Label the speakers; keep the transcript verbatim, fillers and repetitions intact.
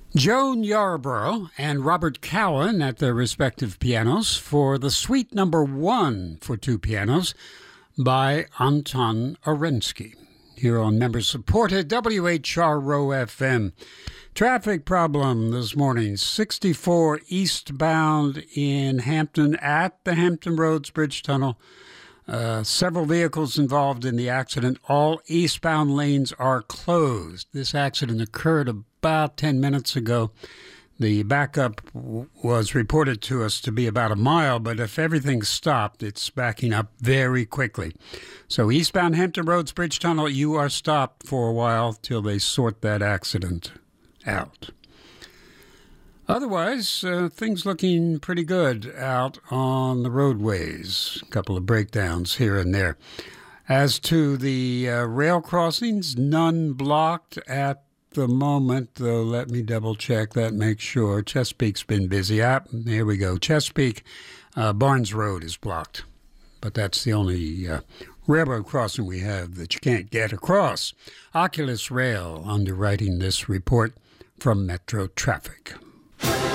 Speaker 1: Joan Yarborough and Robert Cowan at their respective pianos for the Suite Number One for two pianos by Anton Arensky. Here on member-supported W H R O F M. Traffic problem this morning, sixty-four eastbound in Hampton at the Hampton Roads Bridge Tunnel. Uh, several vehicles involved in the accident. All eastbound lanes are closed. This accident occurred about ten minutes ago. The backup w- was reported to us to be about a mile, but if everything stopped, it's backing up very quickly. So eastbound Hampton Roads Bridge Tunnel, you are stopped for a while till they sort that accident out. Otherwise, uh, things looking pretty good out on the roadways. A couple of breakdowns here and there. As to the uh, rail crossings, none blocked at the moment, though let me double check that, make sure. Chesapeake's been busy. Ah, here we go. Chesapeake, uh, Barnes Road is blocked. But that's the only uh, railroad crossing we have that you can't get across. Oculus Rail underwriting this report from Metro Traffic.